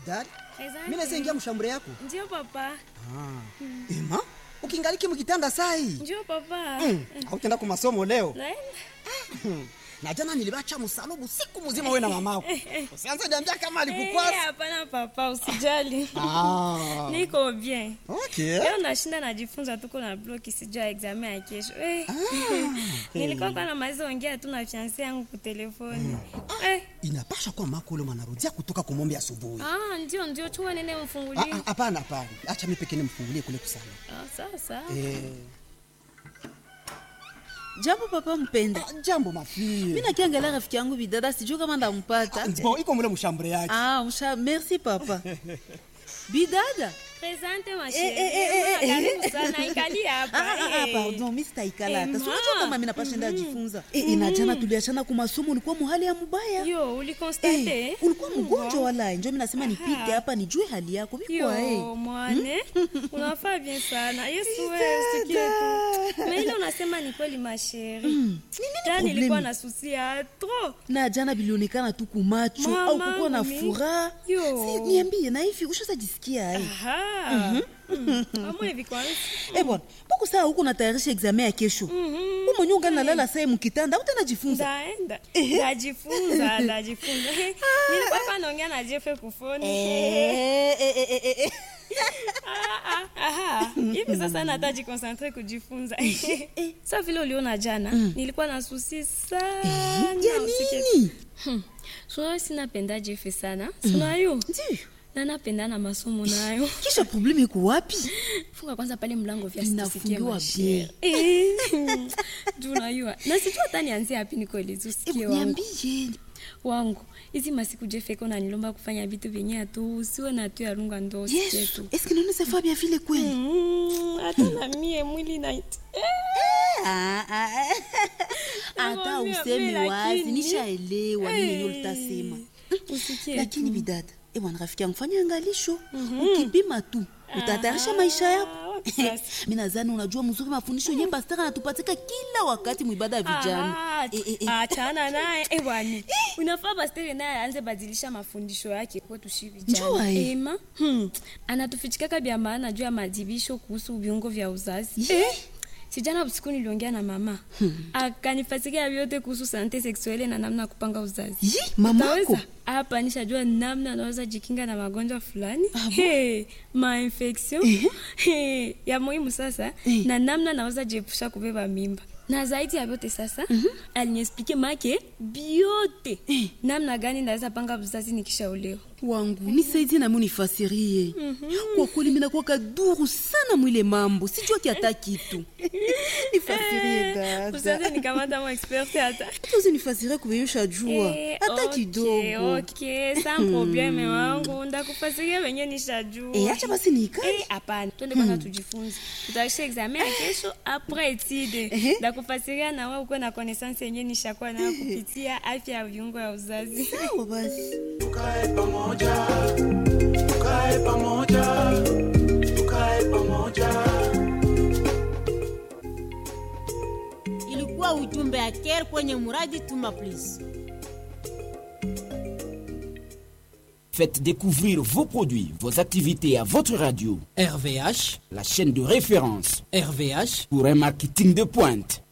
Bidari, mimi naingia mshambure yako. Ndio papa. Ema, ukingaliki mkitanda sai. Ndio papa. Hautaenda kwa masomo leo. Naenda. Na jana nilibacha msalubu siku mzima wewe na mamako. Usianze niambia kama alikukwaza. Hapana papa, usijali. Niko bien. Okay. Leo nashinda najifunza tuko na block sijua exam ya kesho. Nilikuwa na maizo ongea tu na fiancé yangu kwa telefoni. Inapasha kwa mako leo anarudia kutoka kumombe asubuhi. Ndio chuma nene mfungulie. Hapana. Acha mimi pekee nimfungulie kule kusana. Sawa. Jambo papa mpenda. Jambo mafie. Mimi nakiangalia rafiki yangu Bidada sijui kama ndampata. Bon, iko mule mshambure yake. Merci papa. Bidada. Presente ma chérie. Karibu sana ikali hapa. Pardon, mimi sitaikala hata. Sio kama mimi napashinda jifunza. Inajana tuliachana kwa masomo ulikuwa muhali ya mbaya. Yo, ulikonstate? Ulikuwa mgonjwa wala njoo mimi nasema nipite hapa nijue hali yako. Bikwa mwane. Unafaa bien sana. Yesu wewe usikie tu. Mais ile unasema ni kweli ma chérie. Jana nilikuwa na susia trop. Na jana bilionekana tu kumacho au kukuwa na furaha. Si niambie na hivi ushazajisikia Amo hivi kwanza. Bwana, mbona saa huko natayarisha examen ya kesho? Umo nyonga nalala saa mkitanda, utajifunza. Najifunza. Nilikuwa hapa naongea na Jeff kufoni. Hivi sasa nataji concentrate kujifunza. Sasa vile uliona jana, nilikuwa na susi sana. Ya nini? Sio sinapenda Jeff sana. Sio Ndio. Na napenda na masomo nayo. Kisha problemi iko wapi? Funga kwanza pale mlango vya sisikie mashie. Tunayua. Na sijui hata nianzie wapi nikoeleza usikie wangu. Niambie. Wangu. Hizi masiku Jeffeko na nilomba kufanya vitu vyenye tu usiwe na tu ya lunga ndo usikie tu. Est-ce que nous nous avons bien vile kweli? Hata na mie mwili na Hata useme wazi nishaelewa nini ulitasema. Usikie. Lakini Bidada, bwana rafiki yangu fanya angalisho. Ukipima tu utatayarisha maisha yako. Mimi nadhani unajua mzuri mafundisho yenyewe pastor anatupatika kila wakati muibada ya vijana. Achana naye bwana. Unafaa pastor naye aanze badilisha mafundisho yake kwetu shi vijana. Ema anatufichika bia maana juu ya madibisho kuhusu viungo vya uzazi. Sijana usiku niliongea na mama. Akanifasikia vyote kuhusu sante sexuelle na namna kupanga uzazi. Mamako hapa nishajua namna naweza jikinga na magonjwa fulani. Ma infection. Ya muhimu sasa na namna naweza jiepusha kubeba mimba. Na zaidi ya vyote sasa aliniexplique make biote namna gani naweza panga uzazi nikishaolewa. Wangu nisaidie na mimi nifasirie. Kwa kweli mimi nakuwa kaduru sana mwile mambo. Sijua kiata kitu. Nifasirie dada. Usianze nikamata mo expert hata. Tuzi nifasirie kubeyusha jua. Hata kidogo. Okay, sans problème wangu. Ndakufasiria wenye nishajua. Acha basi nikae. Hapana. Twende kwanza tujifunze. Tutaisha examen ya kesho après étude. Ndakufasiria na wewe uko na connaissance yenye nishakuwa nayo kupitia afya ya viungo ya uzazi. Sawa basi. Tukae pamoja. Ilikuwa ujumbe ya Care kwenye muradi Tuma Please. Faites découvrir vos produits, vos activités à votre radio. RVH, la chaîne de référence. RVH, pour un marketing de pointe.